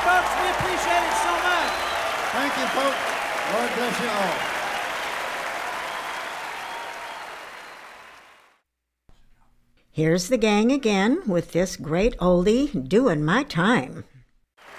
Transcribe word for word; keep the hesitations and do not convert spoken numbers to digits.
folks. We appreciate it so much. Thank you, folks. Lord bless you all. Here's the gang again with this great oldie, Doing My Time.